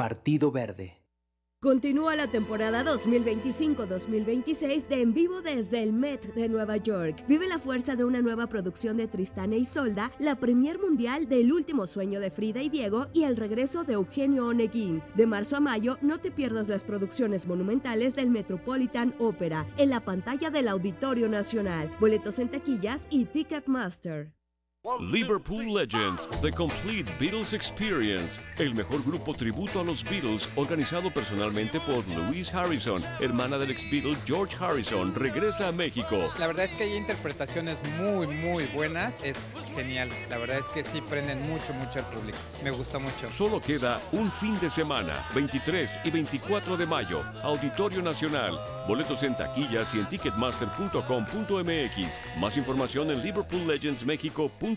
Partido Verde. Continúa la temporada 2025-2026 de En Vivo desde el Met de Nueva York. Vive la fuerza de una nueva producción de Tristán e Isolda, la premier mundial del Último Sueño de Frida y Diego y el regreso de Eugenio Oneguín. De marzo a mayo, no te pierdas las producciones monumentales del Metropolitan Opera en la pantalla del Auditorio Nacional. Boletos en taquillas y Ticketmaster. Liverpool Legends, The Complete Beatles Experience, el mejor grupo tributo a los Beatles, organizado personalmente por Louise Harrison, hermana del ex Beatle George Harrison, regresa a México. La verdad es que hay interpretaciones muy buenas, es genial, la verdad es que sí prenden mucho al público, me gusta mucho. Solo queda un fin de semana, 23 y 24 de mayo, Auditorio Nacional, boletos en taquillas y en ticketmaster.com.mx, más información en liverpoollegendsmexico.com.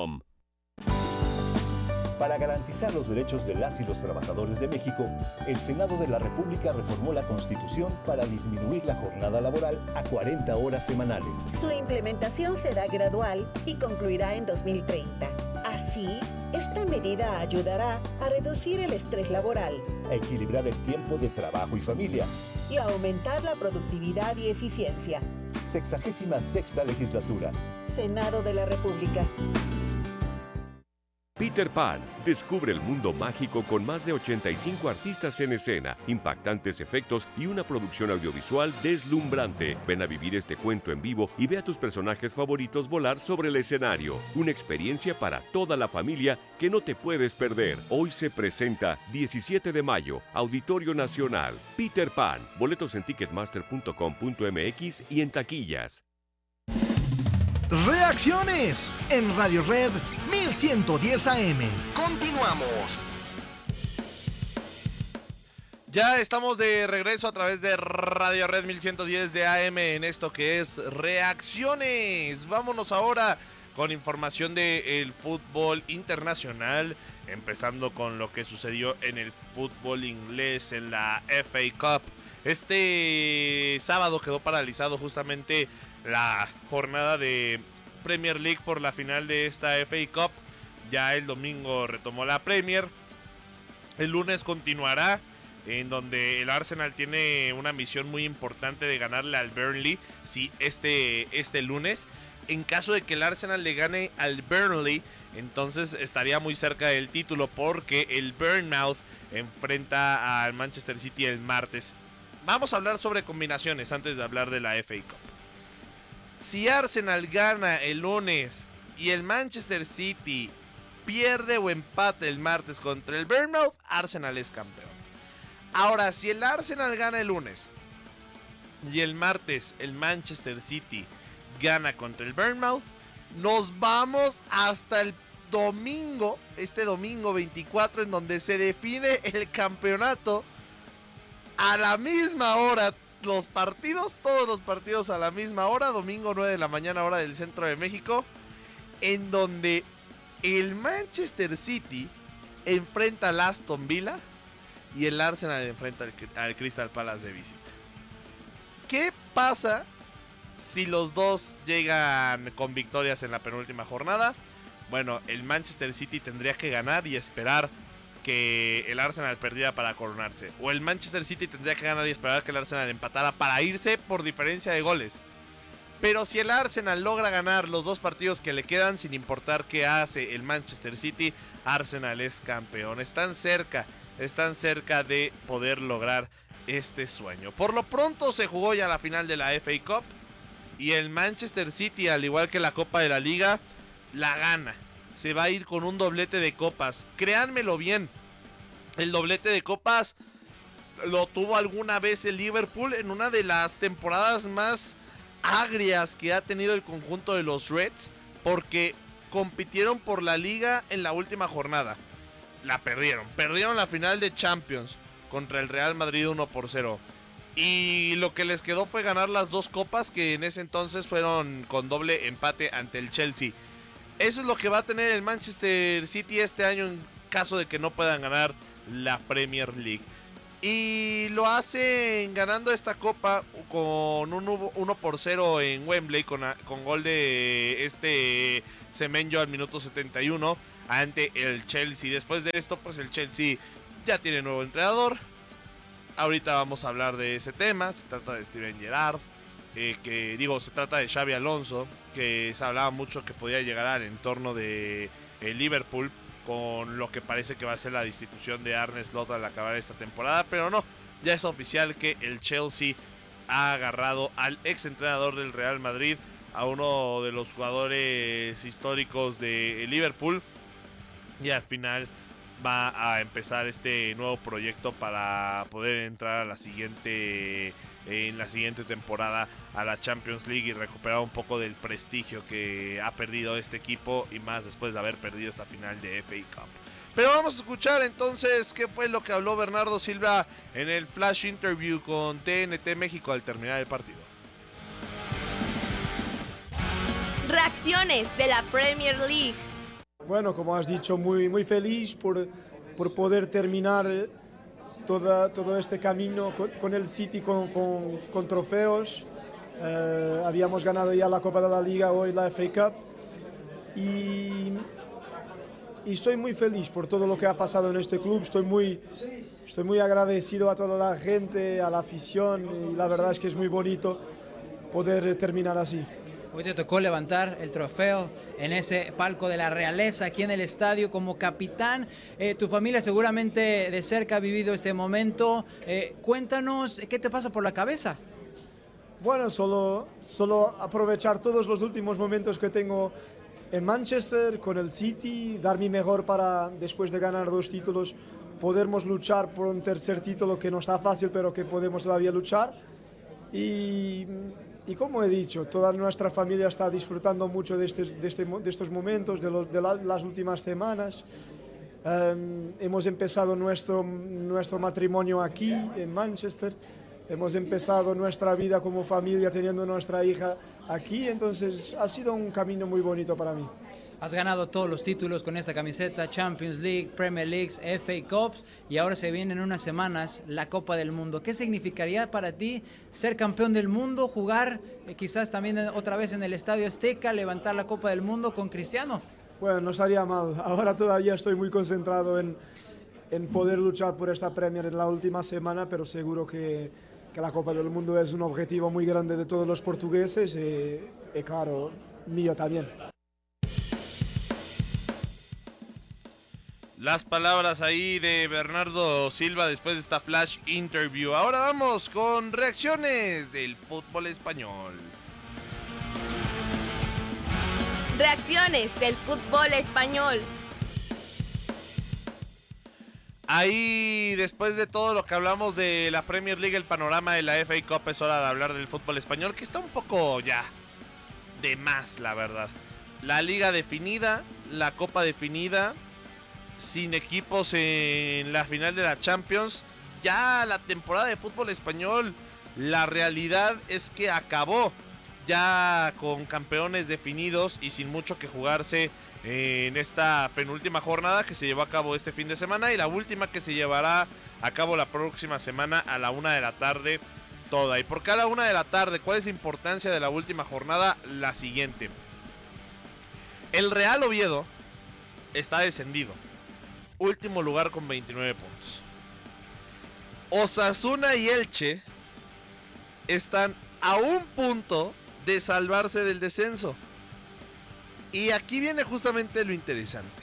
Para garantizar los derechos de las y los trabajadores de México, el Senado de la República reformó la Constitución para disminuir la jornada laboral a 40 horas semanales. Su implementación será gradual y concluirá en 2030. Así, esta medida ayudará a reducir el estrés laboral, a equilibrar el tiempo de trabajo y familia y a aumentar la productividad y eficiencia. 66ª Legislatura. Senado de la República. Peter Pan, descubre el mundo mágico con más de 85 artistas en escena, impactantes efectos y una producción audiovisual deslumbrante. Ven a vivir este cuento en vivo y ve a tus personajes favoritos volar sobre el escenario. Una experiencia para toda la familia que no te puedes perder. Hoy se presenta 17 de mayo, Auditorio Nacional. Peter Pan, boletos en ticketmaster.com.mx y en taquillas. Reacciones en Radio Red 1110 AM. Continuamos. Ya estamos de regreso a través de Radio Red 1110 de AM en esto que es Reacciones. Vámonos ahora con información del fútbol internacional, empezando con lo que sucedió en el fútbol inglés en la FA Cup. Este sábado quedó paralizado justamente la jornada de Premier League por la final de esta FA Cup. Ya el domingo retomó la Premier. El lunes continuará, en donde el Arsenal tiene una misión muy importante de ganarle al Burnley. Sí, este lunes. En caso de que el Arsenal le gane al Burnley, entonces estaría muy cerca del título, porque el Bournemouth enfrenta al Manchester City el martes. Vamos a hablar sobre combinaciones antes de hablar de la FA Cup. Si Arsenal gana el lunes y el Manchester City pierde o empate el martes contra el Bournemouth, Arsenal es campeón. Ahora, si el Arsenal gana el lunes y el martes el Manchester City gana contra el Bournemouth, nos vamos hasta el domingo, este domingo 24, en donde se define el campeonato a la misma hora. Todos los partidos a la misma hora, domingo 9 de la mañana, hora del centro de México, en donde el Manchester City enfrenta al Aston Villa y el Arsenal enfrenta al Crystal Palace de visita. ¿Qué pasa si los dos llegan con victorias en la penúltima jornada? Bueno, el Manchester City tendría que ganar y esperar que el Arsenal perdiera para coronarse, o el Manchester City tendría que ganar y esperar que el Arsenal empatara para irse por diferencia de goles. Pero si el Arsenal logra ganar los dos partidos que le quedan, sin importar qué hace el Manchester City, Arsenal es campeón. Están cerca de poder lograr este sueño. Por lo pronto se jugó ya la final de la FA Cup y el Manchester City, al igual que la Copa de la Liga, la gana. Se va a ir con un doblete de copas. Créanmelo bien, el doblete de copas lo tuvo alguna vez el Liverpool en una de las temporadas más agrias que ha tenido el conjunto de los Reds, porque compitieron por la Liga en la última jornada. La perdieron la final de Champions contra el Real Madrid 1-0. Y lo que les quedó fue ganar las dos copas, que en ese entonces fueron con doble empate ante el Chelsea. Eso es lo que va a tener el Manchester City este año en caso de que no puedan ganar la Premier League. Y lo hacen ganando esta copa con un 1-0 en Wembley, con gol de Semenyo al minuto 71 ante el Chelsea. Después de esto, pues el Chelsea ya tiene nuevo entrenador. Ahorita vamos a hablar de ese tema. Se trata de Steven Gerrard. Se trata de Xabi Alonso, que se hablaba mucho que podía llegar al entorno de Liverpool, con lo que parece que va a ser la destitución de Arne Slot al acabar esta temporada, pero no, ya es oficial que el Chelsea ha agarrado al exentrenador del Real Madrid, a uno de los jugadores históricos de Liverpool, y al final va a empezar este nuevo proyecto para poder entrar a la siguiente temporada a la Champions League y recuperar un poco del prestigio que ha perdido este equipo, y más después de haber perdido esta final de FA Cup. Pero vamos a escuchar entonces qué fue lo que habló Bernardo Silva en el flash interview con TNT México al terminar el partido. Reacciones de la Premier League. Bueno, como has dicho, muy feliz por poder terminar todo este camino con el City con trofeos. Habíamos ganado ya la Copa de la Liga, hoy la FA Cup. Y estoy muy feliz por todo lo que ha pasado en este club. Estoy muy agradecido a toda la gente, a la afición, y la verdad es que es muy bonito poder terminar así. Hoy te tocó levantar el trofeo en ese palco de la realeza aquí en el estadio como capitán. Tu familia seguramente de cerca ha vivido este momento. Cuéntanos, ¿qué te pasa por la cabeza? Bueno, solo aprovechar todos los últimos momentos que tengo en Manchester con el City, dar mi mejor para, después de ganar 2 títulos, podermos luchar por un tercer título que no está fácil, pero que podemos todavía luchar. Y como he dicho, toda nuestra familia está disfrutando mucho de estos momentos, de las últimas semanas. Hemos empezado nuestro matrimonio aquí en Manchester. Hemos empezado nuestra vida como familia teniendo nuestra hija aquí. Entonces ha sido un camino muy bonito para mí. Has ganado todos los títulos con esta camiseta, Champions League, Premier League, FA Cups, y ahora se viene en unas semanas la Copa del Mundo. ¿Qué significaría para ti ser campeón del mundo, jugar quizás también otra vez en el Estadio Azteca, levantar la Copa del Mundo con Cristiano? Bueno, no estaría mal. Ahora todavía estoy muy concentrado en poder luchar por esta Premier en la última semana, pero seguro que la Copa del Mundo es un objetivo muy grande de todos los portugueses y claro, mío también. Las palabras ahí de Bernardo Silva después de esta flash interview. Ahora vamos con reacciones del fútbol español. Reacciones del fútbol español. Ahí, después de todo lo que hablamos de la Premier League, el panorama de la FA Cup, es hora de hablar del fútbol español, que está un poco ya de más, la verdad. La Liga definida, la Copa definida, sin equipos en la final de la Champions. Ya la temporada de fútbol español, la realidad es que acabó ya con campeones definidos y sin mucho que jugarse en esta penúltima jornada que se llevó a cabo este fin de semana, y la última que se llevará a cabo la próxima semana a la 1 de la tarde toda. ¿Y por qué a la 1 de la tarde? ¿Cuál es la importancia de la última jornada? La siguiente: el Real Oviedo está descendido, último lugar con 29 puntos. Osasuna y Elche están a un punto de salvarse del descenso. Y aquí viene justamente lo interesante.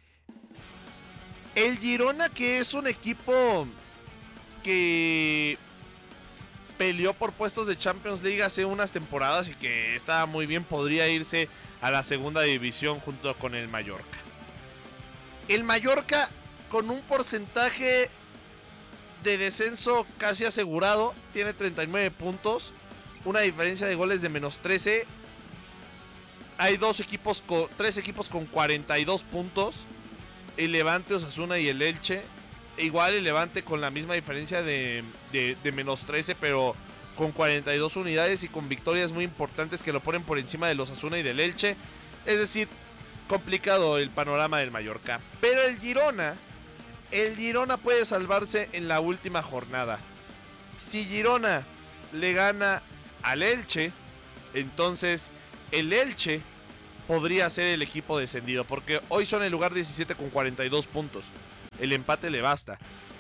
El Girona, que es un equipo que peleó por puestos de Champions League hace unas temporadas y que estaba muy bien, podría irse a la segunda división junto con el Mallorca. El Mallorca, con un porcentaje de descenso casi asegurado, tiene 39 puntos, una diferencia de goles de -13. Hay 3 equipos con 42 puntos. El Levante, Osasuna y el Elche. Igual el Levante con la misma diferencia de -13, pero con 42 unidades y con victorias muy importantes que lo ponen por encima del Osasuna y del Elche. Es decir, complicado el panorama del Mallorca. Pero el Girona puede salvarse en la última jornada. Si Girona le gana al Elche, entonces el Elche podría ser el equipo descendido, porque hoy son el lugar 17 con 42 puntos. El empate le basta.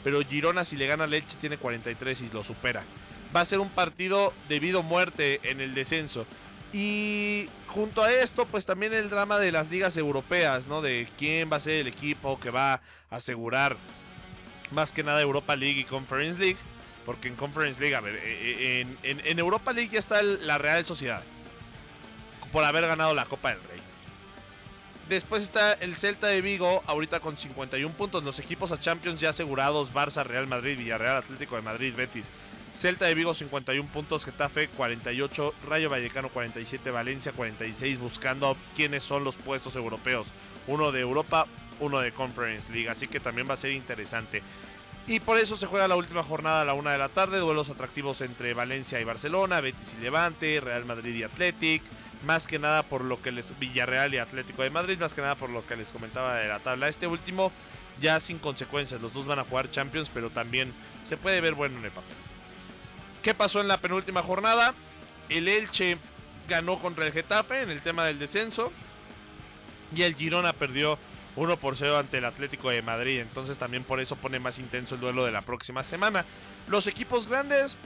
pero Girona si le gana al Elche tiene 43 y lo supera. Va a ser un partido de vida o muerte en el descenso. Y junto a esto, pues también el drama de las ligas europeas, ¿no? De quién va a ser el equipo que va a asegurar más que nada Europa League y Conference League. Porque en Conference League, a ver, en Europa League ya está la Real Sociedad por haber ganado la Copa del Rey. Después está el Celta de Vigo, ahorita con 51 puntos. Los equipos a Champions ya asegurados: Barça, Real Madrid, Villarreal, Atlético de Madrid, Betis. Celta de Vigo 51 puntos, Getafe 48, Rayo Vallecano 47, Valencia 46, buscando quiénes son los puestos europeos. Uno de Europa, uno de Conference League, así que también va a ser interesante. Y por eso se juega la última jornada a la 1 de la tarde, duelos atractivos entre Valencia y Barcelona, Betis y Levante, Real Madrid y Athletic, más que nada por lo que Villarreal y Atlético de Madrid, más que nada por lo que les comentaba de la tabla. Este último ya sin consecuencias, los dos van a jugar Champions, pero también se puede ver bueno en el papel. ¿Qué pasó en la penúltima jornada? El Elche ganó contra el Getafe en el tema del descenso y el Girona perdió 1-0 ante el Atlético de Madrid. Entonces también por eso pone más intenso el duelo de la próxima semana. Los equipos grandes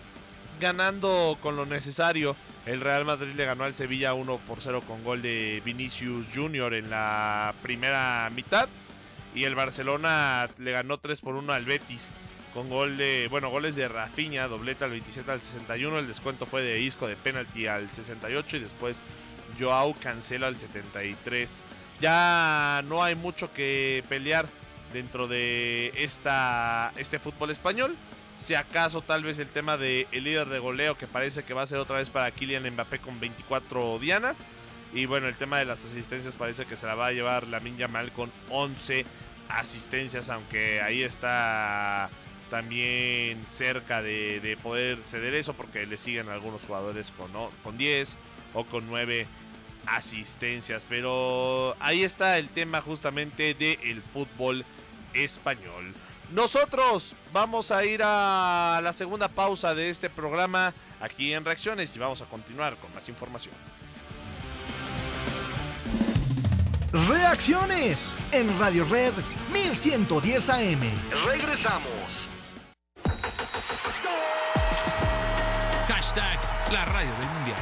ganando con lo necesario. El Real Madrid le ganó al Sevilla 1-0 con gol de Vinicius Junior en la primera mitad. Y el Barcelona le ganó 3-1 al Betis con goles de Rafinha, doblete al 27 al 61. El descuento fue de Isco de penalti al 68 y después Joao Cancelo al 73. Ya no hay mucho que pelear dentro de este fútbol español. Si acaso tal vez el tema del líder de goleo, que parece que va a ser otra vez para Kylian Mbappé con 24 dianas. Y bueno, el tema de las asistencias parece que se la va a llevar Lamine Yamal con 11 asistencias, aunque ahí está también cerca de poder ceder eso, porque le siguen algunos jugadores con 10 o con 9 asistencias. Pero ahí está el tema justamente del fútbol español. Nosotros vamos a ir a la segunda pausa de este programa aquí en Reacciones y vamos a continuar con más información. Reacciones en Radio Red 1110 AM. Regresamos. Hashtag la radio del mundial.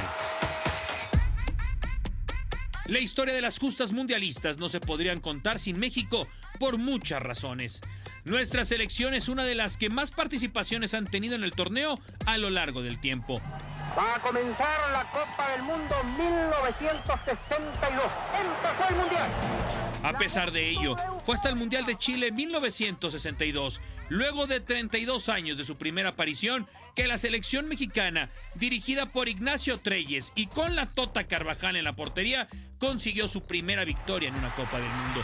La historia de las justas mundialistas no se podrían contar sin México por muchas razones. Nuestra selección es una de las que más participaciones han tenido en el torneo a lo largo del tiempo. Va a comenzar la Copa del Mundo 1962. Empezó el Mundial. A pesar de ello, fue hasta el Mundial de Chile 1962, luego de 32 años de su primera aparición, que la selección mexicana, dirigida por Ignacio Treyes y con la Tota Carvajal en la portería, consiguió su primera victoria en una Copa del Mundo.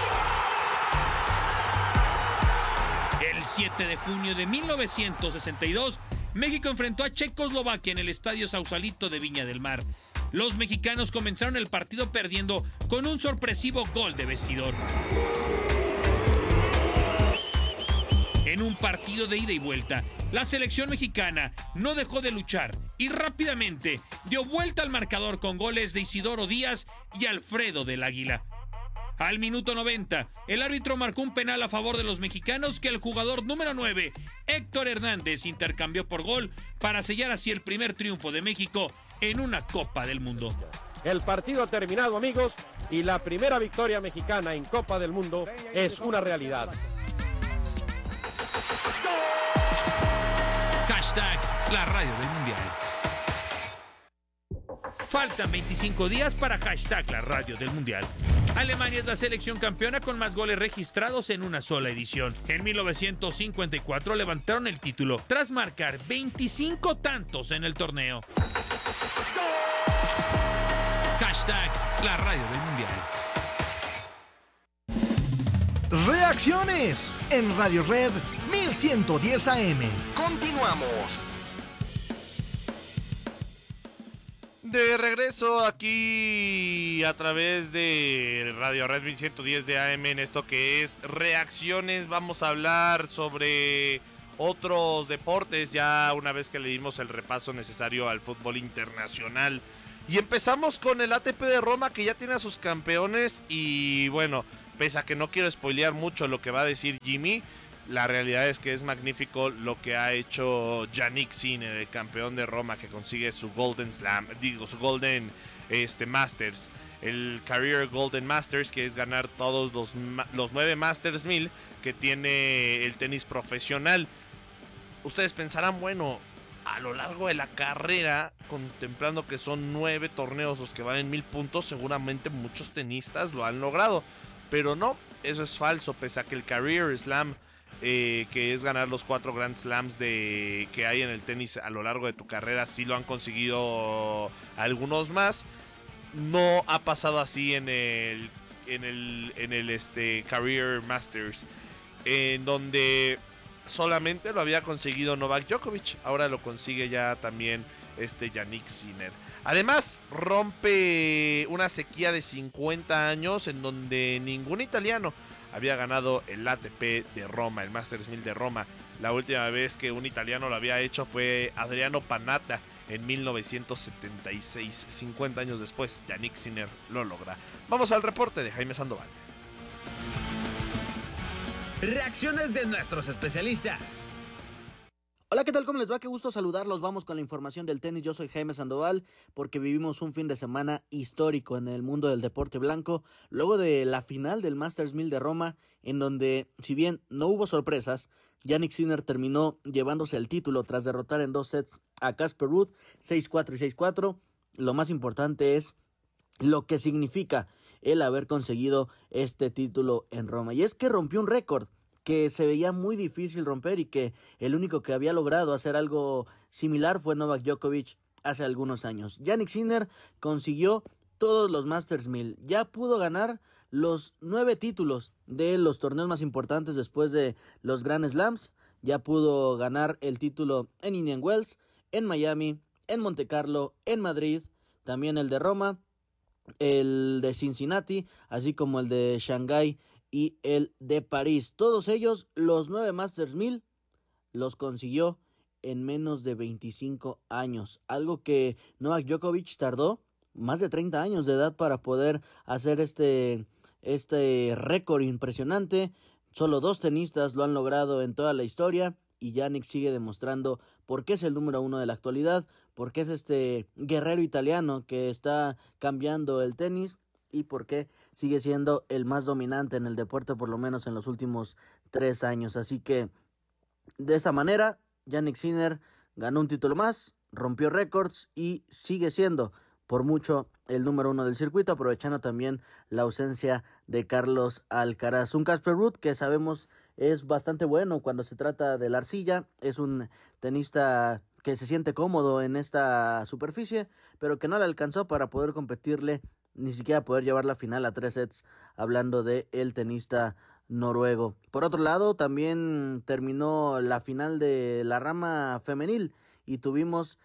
El 7 de junio de 1962, México enfrentó a Checoslovaquia en el Estadio Sausalito de Viña del Mar. Los mexicanos comenzaron el partido perdiendo con un sorpresivo gol de vestidor. En un partido de ida y vuelta, la selección mexicana no dejó de luchar y rápidamente dio vuelta al marcador con goles de Isidoro Díaz y Alfredo del Águila. Al minuto 90, el árbitro marcó un penal a favor de los mexicanos que el jugador número 9, Héctor Hernández, intercambió por gol para sellar así el primer triunfo de México en una Copa del Mundo. El partido ha terminado, amigos, y la primera victoria mexicana en Copa del Mundo es una realidad. Hashtag la radio del mundial. Faltan 25 días para hashtag la radio del mundial. Alemania es la selección campeona con más goles registrados en una sola edición. En 1954 levantaron el título tras marcar 25 tantos en el torneo. Hashtag la radio del mundial. Reacciones en Radio Red 1110 AM. Continuamos. De regreso aquí a través de Radio Red 1110 de AM en esto que es Reacciones. Vamos a hablar sobre otros deportes ya una vez que le dimos el repaso necesario al fútbol internacional. Y empezamos con el ATP de Roma, que ya tiene a sus campeones y bueno, pese a que no quiero spoilear mucho lo que va a decir Jimmy, la realidad es que es magnífico lo que ha hecho Yannick Sinner, el campeón de Roma, que consigue su Golden Slam, su Golden Masters, el Career Golden Masters, que es ganar todos los 9 Masters 1000 que tiene el tenis profesional. Ustedes pensarán, bueno, a lo largo de la carrera, contemplando que son 9 torneos los que valen 1000 puntos, seguramente muchos tenistas lo han logrado. Pero no, eso es falso, pese a que el Career Slam, que es ganar los 4 Grand Slams que hay en el tenis a lo largo de tu carrera, sí lo han conseguido algunos más. No ha pasado así en el Career Masters, en donde solamente lo había conseguido Novak Djokovic. Ahora lo consigue ya también Yannick Sinner. Además, rompe una sequía de 50 años en donde ningún italiano había ganado el ATP de Roma, el Masters 1000 de Roma. La última vez que un italiano lo había hecho fue Adriano Panatta en 1976. 50 años después, Yannick Sinner lo logra. Vamos al reporte de Jaime Sandoval. Reacciones de nuestros especialistas. Hola, ¿qué tal? ¿Cómo les va? Qué gusto saludarlos. Vamos con la información del tenis. Yo soy Jaime Sandoval, porque vivimos un fin de semana histórico en el mundo del deporte blanco, luego de la final del Masters 1000 de Roma, en donde, si bien no hubo sorpresas, Yannick Sinner terminó llevándose el título tras derrotar en 2 sets a Casper Ruud, 6-4 y 6-4. Lo más importante es lo que significa el haber conseguido este título en Roma. Y es que rompió un récord que se veía muy difícil romper y que el único que había logrado hacer algo similar fue Novak Djokovic hace algunos años. Yannick Sinner consiguió todos los Masters 1000. Ya pudo ganar los 9 títulos de los torneos más importantes después de los Grand Slams. Ya pudo ganar el título en Indian Wells, en Miami, en Monte Carlo, en Madrid, también el de Roma, el de Cincinnati, así como el de Shanghái y el de París. Todos ellos, los 9 Masters 1000, los consiguió en menos de 25 años. Algo que Novak Djokovic tardó más de 30 años de edad para poder hacer este récord impresionante. Solo 2 tenistas lo han logrado en toda la historia. Y Yannick sigue demostrando por qué es el número 1 de la actualidad, por qué es este guerrero italiano que está cambiando el tenis y por qué sigue siendo el más dominante en el deporte, por lo menos en los últimos 3 años. Así que, de esta manera, Yannick Sinner ganó un título más, rompió récords y sigue siendo por mucho el número 1 del circuito, aprovechando también la ausencia de Carlos Alcaraz. Un Casper Ruud que sabemos es bastante bueno cuando se trata de la arcilla, es un tenista que se siente cómodo en esta superficie, pero que no le alcanzó para poder competirle, ni siquiera poder llevar la final a 3 sets, hablando de el tenista noruego. Por otro lado, también terminó la final de la rama femenil y tuvimos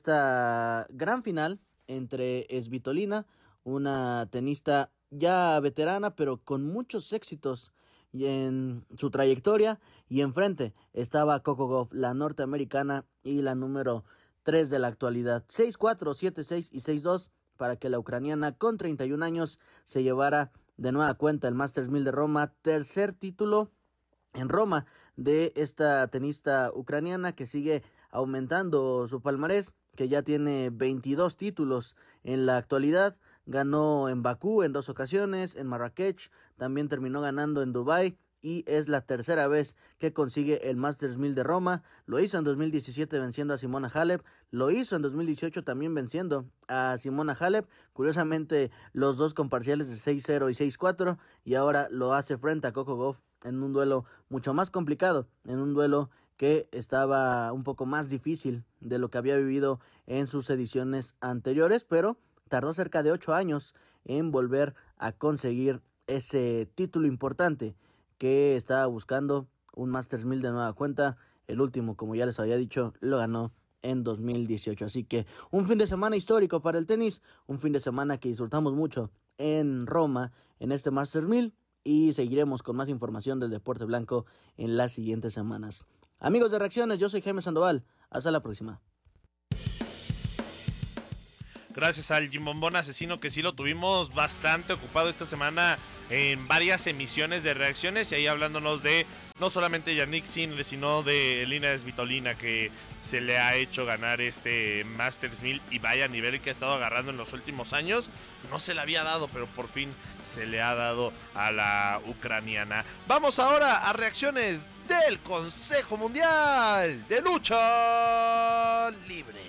esta gran final entre Svitolina, una tenista ya veterana, pero con muchos éxitos en su trayectoria, y enfrente estaba Coco Gauff, la norteamericana y la número 3 de la actualidad. 6-4, 7-6 y 6-2 para que la ucraniana con 31 años se llevara de nueva cuenta el Masters 1000 de Roma, tercer título en Roma de esta tenista ucraniana que sigue aumentando su palmarés, que ya tiene 22 títulos en la actualidad. Ganó en Bakú en 2 ocasiones, en Marrakech, también terminó ganando en Dubái y es la tercera vez que consigue el Masters 1000 de Roma. Lo hizo en 2017 venciendo a Simona Halep, lo hizo en 2018 también venciendo a Simona Halep, curiosamente los dos con parciales de 6-0 y 6-4, y ahora lo hace frente a Coco Gauff en un duelo mucho más complicado, en un duelo que estaba un poco más difícil de lo que había vivido en sus ediciones anteriores, pero tardó cerca de 8 años en volver a conseguir ese título importante que estaba buscando, un Masters 1000 de nueva cuenta. El último, como ya les había dicho, lo ganó en 2018. Así que un fin de semana histórico para el tenis, un fin de semana que disfrutamos mucho en Roma, en este Masters 1000, y seguiremos con más información del deporte blanco en las siguientes semanas. Amigos de Reacciones, yo soy Jaime Sandoval. Hasta la próxima. gracias al Jim Bombón Asesino, que sí lo tuvimos bastante ocupado esta semana en varias emisiones de reacciones, y ahí hablándonos de no solamente Yannick Sinner, sino de Elina Svitolina, que se le ha hecho ganar este Masters 1000 y vaya nivel que ha estado agarrando en los últimos años. No se le había dado, pero por fin se le ha dado a la ucraniana. Vamos ahora a reacciones del Consejo Mundial de Lucha Libre.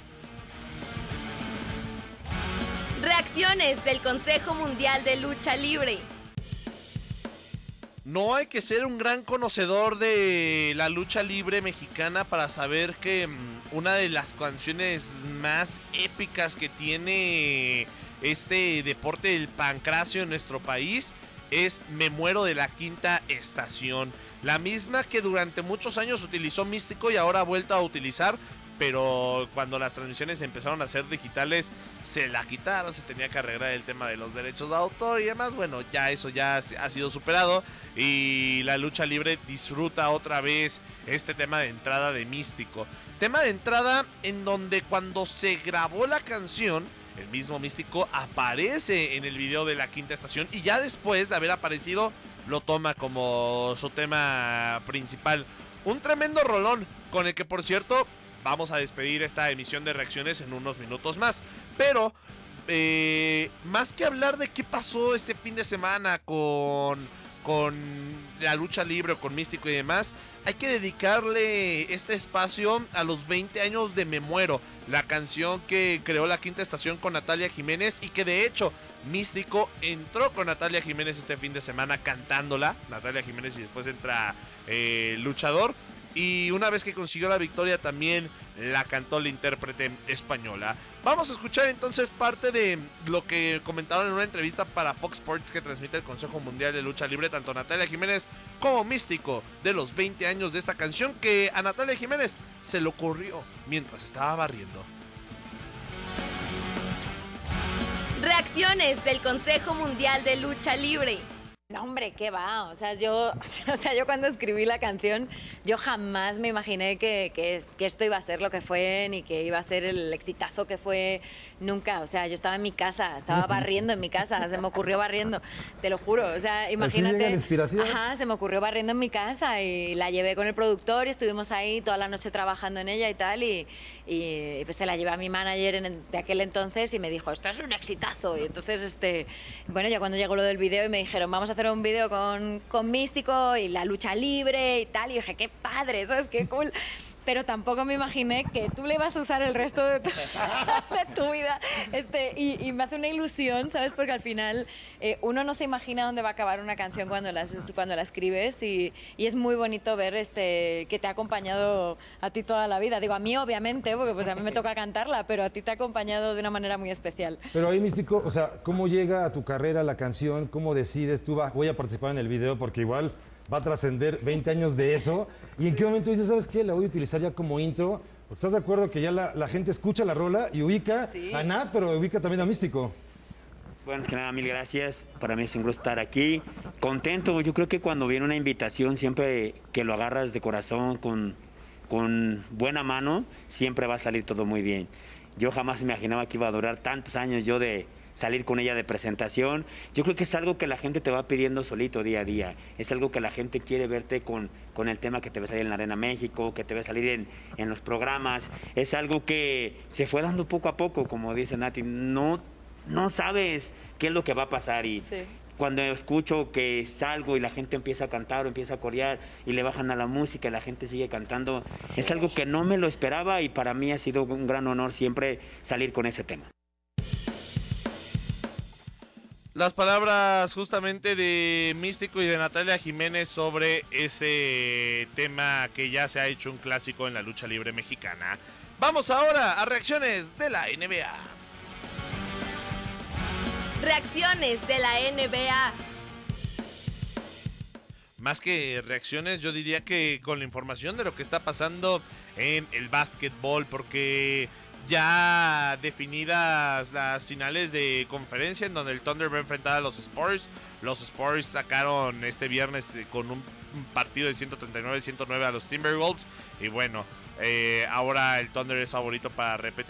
Reacciones del Consejo Mundial de Lucha Libre. No hay que ser un gran conocedor de la lucha libre mexicana para saber que una de las canciones más épicas que tiene este deporte del pancracio en nuestro país es Me Muero de la Quinta Estación. La misma que durante muchos años utilizó Místico y ahora ha vuelto a utilizar, pero cuando las transmisiones empezaron a ser digitales se la quitaron, se tenía que arreglar el tema de los derechos de autor y demás. Bueno, ya eso ya ha sido superado y la lucha libre disfruta otra vez este tema de entrada de Místico. Tema de entrada en donde cuando se grabó la canción, el mismo Místico aparece en el video de la Quinta Estación y ya después de haber aparecido lo toma como su tema principal. Un tremendo rolón con el que, por cierto, vamos a despedir esta emisión de reacciones en unos minutos más. Pero, más que hablar de qué pasó este fin de semana con la lucha libre o con Místico y demás, hay que dedicarle este espacio a los 20 años de Me Muero, la canción que creó la Quinta Estación con Natalia Jiménez y que de hecho Místico entró con Natalia Jiménez este fin de semana cantándola, Natalia Jiménez, y después entra Luchador. Y una vez que consiguió la victoria también la cantó la intérprete española. Vamos a escuchar entonces parte de lo que comentaron en una entrevista para Fox Sports que transmite el Consejo Mundial de Lucha Libre, tanto Natalia Jiménez como Místico, de los 20 años de esta canción que a Natalia Jiménez se le ocurrió mientras estaba barriendo. Reacciones del Consejo Mundial de Lucha Libre. No, hombre, ¿qué va? O sea, yo cuando escribí la canción, yo jamás me imaginé que esto iba a ser lo que fue, ni que iba a ser el exitazo que fue nunca. O sea, yo estaba en mi casa, estaba barriendo en mi casa, se me ocurrió barriendo, te lo juro. O sea, imagínate. ¿Así llega la inspiración? Ajá, se me ocurrió barriendo en mi casa y la llevé con el productor y estuvimos ahí toda la noche trabajando en ella y tal. Y pues se la llevé a mi manager de aquel entonces y me dijo, esto es un exitazo. Y entonces, bueno, ya cuando llegó lo del video y me dijeron, vamos a hacer un video con Místico y la lucha libre y tal, y dije, qué padre, ¿sabes? Qué cool. Pero tampoco me imaginé que tú le ibas a usar el resto de tu vida. Y me hace una ilusión, ¿sabes? Porque al final uno no se imagina dónde va a acabar una canción cuando la escribes y es muy bonito ver que te ha acompañado a ti toda la vida. Digo, a mí obviamente, porque pues a mí me toca cantarla, pero a ti te ha acompañado de una manera muy especial. Pero ahí, Místico, o sea, ¿cómo llega a tu carrera la canción? ¿Cómo decides tú, voy a participar en el video? Porque igual va a trascender 20 años de eso. ¿Y en qué momento dices, sabes qué, la voy a utilizar ya como intro? Porque estás de acuerdo que ya la gente escucha la rola y ubica a Nat, pero ubica también a Místico. Bueno, es que nada, mil gracias. Para mí es un gusto estar aquí. Contento, yo creo que cuando viene una invitación, siempre que lo agarras de corazón, con buena mano, siempre va a salir todo muy bien. Yo jamás me imaginaba que iba a durar tantos años yo de salir con ella de presentación. Yo creo que es algo que la gente te va pidiendo solito día a día. Es algo que la gente quiere verte con el tema que te va a salir en la Arena México, que te va a salir en los programas. Es algo que se fue dando poco a poco, como dice Nati. No sabes qué es lo que va a pasar y sí. Cuando escucho que salgo y la gente empieza a cantar o empieza a corear y le bajan a la música y la gente sigue cantando, sí. Es algo que no me lo esperaba y para mí ha sido un gran honor siempre salir con ese tema. Las palabras justamente de Místico y de Natalia Jiménez sobre ese tema que ya se ha hecho un clásico en la lucha libre mexicana. Vamos ahora a reacciones de la NBA. Reacciones de la NBA. Más que reacciones, yo diría que con la información de lo que está pasando en el básquetbol, porque ya definidas las finales de conferencia en donde el Thunder va a enfrentar a los Spurs. Los Spurs sacaron este viernes con un partido de 139-109 a los Timberwolves. Y bueno, ahora el Thunder es favorito para repetir.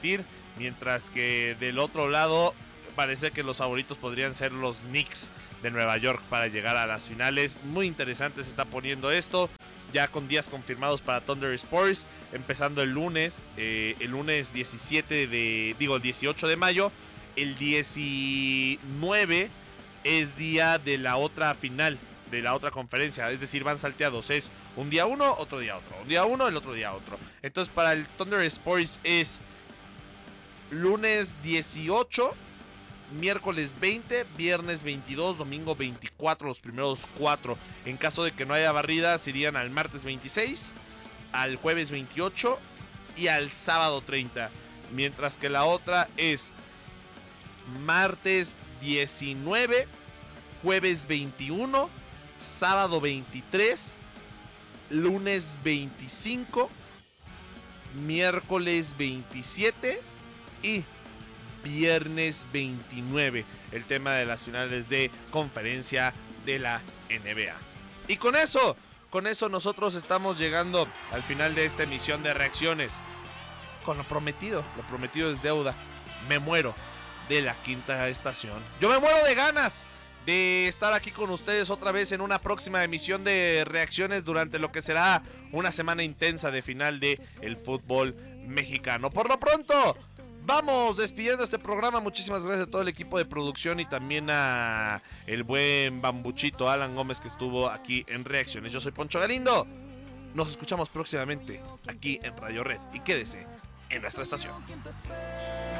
mientras que del otro lado parece que los favoritos podrían ser los Knicks de Nueva York para llegar a las finales. Muy interesante se está poniendo esto, ya con días confirmados para Thunder Spurs, empezando el lunes 18 de mayo. El 19 es día de la otra final, de la otra conferencia, es decir, van salteados, es un día uno, otro día otro, un día uno, el otro día otro. Entonces para el Thunder Spurs es lunes 18, miércoles 20, viernes 22, domingo 24, los primeros 4. En caso de que no haya barridas, irían al martes 26, al jueves 28 y al sábado 30. Mientras que la otra es martes 19, jueves 21, sábado 23, lunes 25, miércoles 27 y viernes 29, el tema de las finales de conferencia de la NBA. Y con eso nosotros estamos llegando al final de esta emisión de reacciones. Con lo prometido es deuda. Me muero de la quinta estación. Yo me muero de ganas de estar aquí con ustedes otra vez en una próxima emisión de reacciones durante lo que será una semana intensa de final de el fútbol mexicano. Por lo pronto, vamos despidiendo este programa. Muchísimas gracias a todo el equipo de producción y también a el buen bambuchito Alan Gómez que estuvo aquí en Reacciones. Yo soy Poncho Galindo. Nos escuchamos próximamente aquí en Radio Red y quédese en nuestra estación.